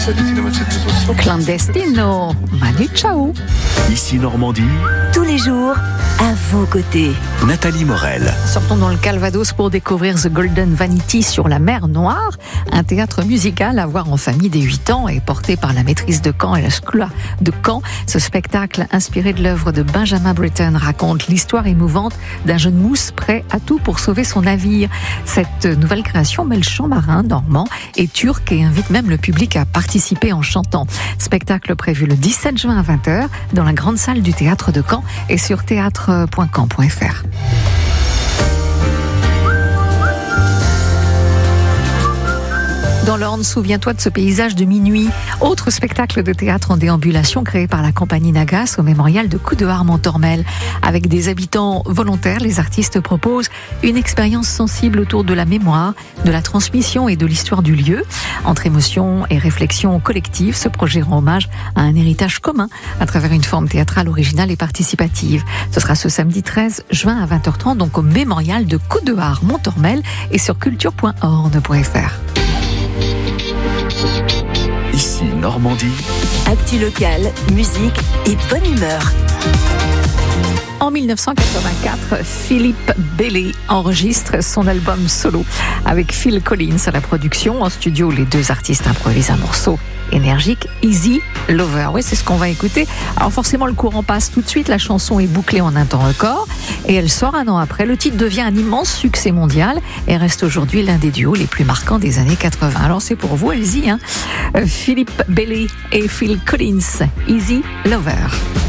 Clandestino, Manu Chao. Ici Normandie, tous les jours, à vos côtés. Nathalie Morel. Sortons dans le Calvados pour découvrir The Golden Vanity sur la mer Noire, un théâtre musical à voir en famille dès 8 ans et porté par la maîtrise de Caen et la Scula de Caen. Ce spectacle, inspiré de l'œuvre de Benjamin Britten, raconte l'histoire émouvante d'un jeune mousse prêt à tout pour sauver son navire. Cette nouvelle création mêle chant marin, normand et turc et invite même le public à participer en chantant. Spectacle prévu le 17 juin à 20h dans la grande salle du théâtre de Caen et sur théâtre.caen.fr. Dans l'Orne, souviens-toi de ce paysage de minuit. Autre spectacle de théâtre en déambulation créé par la compagnie Nagas au mémorial de Coudehard-Montormel. Avec des habitants volontaires, les artistes proposent une expérience sensible autour de la mémoire, de la transmission et de l'histoire du lieu. Entre émotion et réflexion collective, ce projet rend hommage à un héritage commun à travers une forme théâtrale originale et participative. Ce sera ce samedi 13 juin à 20h30, donc au mémorial de Coudehard-Montormel et sur culture.orne.fr. Ici Normandie, Actu locale, musique et bonne humeur. En 1984, Philippe Bailey enregistre son album solo avec Phil Collins à la production. En studio, les deux artistes improvisent un morceau énergique, Easy Lover. Oui, c'est ce qu'on va écouter. Alors forcément, le courant passe tout de suite. La chanson est bouclée en un temps record et elle sort un an après. Le titre devient un immense succès mondial et reste aujourd'hui l'un des duos les plus marquants des années 80. Alors c'est pour vous, allez-y. Philippe Bailey et Phil Collins, Easy Lover.